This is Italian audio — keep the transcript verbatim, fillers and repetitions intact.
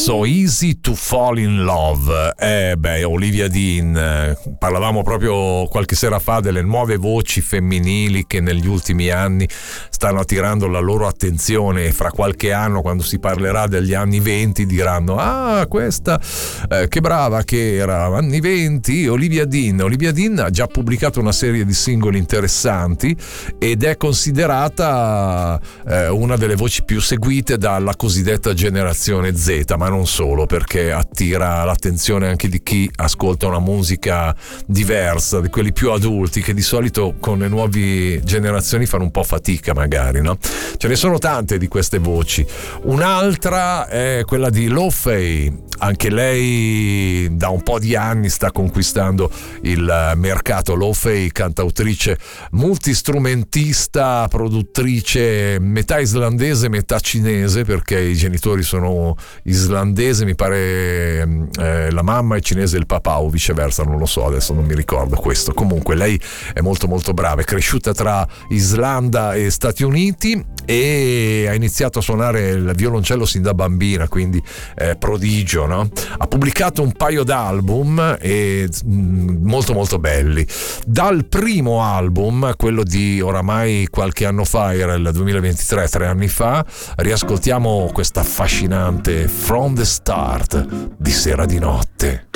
So Easy to Fall in Love. Eh beh, Olivia Dean, eh, parlavamo proprio qualche sera fa delle nuove voci femminili che negli ultimi anni stanno attirando la loro attenzione, e fra qualche anno, quando si parlerà degli anni venti, diranno: ah, questa eh, che brava che era, anni venti, Olivia Dean. Olivia Dean ha già pubblicato una serie di singoli interessanti ed è considerata eh, una delle voci più seguite dalla cosiddetta generazione Z, ma non solo, perché attira l'attenzione anche di chi ascolta una musica diversa, di quelli più adulti, che di solito con le nuove generazioni fanno un po' fatica magari, no? Ce ne sono tante di queste voci. Un'altra è quella di Lo Fei, anche lei da un po' di anni sta conquistando il mercato. Lo Fei, cantautrice multistrumentista, produttrice metà islandese metà cinese, perché i genitori sono islandese, mi pare, eh, la mamma è cinese, il papà, o viceversa, non lo so, adesso non mi ricordo questo. Comunque lei è molto molto brava, è cresciuta tra Islanda e Stati Uniti e ha iniziato a suonare il violoncello sin da bambina, quindi eh, prodigio, no? Ha pubblicato un paio d'album e mh, molto molto belli. Dal primo album, quello di oramai qualche anno fa, era il duemilaventitré, tre anni fa, riascoltiamo questa affascinante From the Start di Sera di Notte.